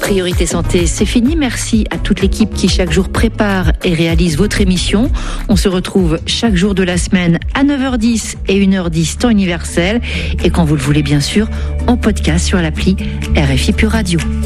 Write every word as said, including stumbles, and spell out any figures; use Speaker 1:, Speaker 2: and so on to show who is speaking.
Speaker 1: Priorité Santé, c'est fini. Merci à toute l'équipe qui chaque jour prépare et réalise votre émission. On se retrouve chaque jour de la semaine à neuf heures dix et une heure dix temps universel. Et quand vous le voulez, bien sûr, en podcast sur l'appli R F I Pure Radio.